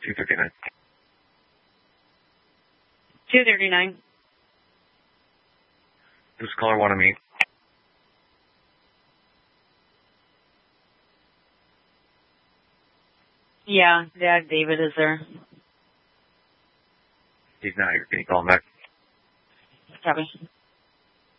239. 239. Who's caller wanted me? Yeah, David is there. He's not here. Can you call him back? Copy.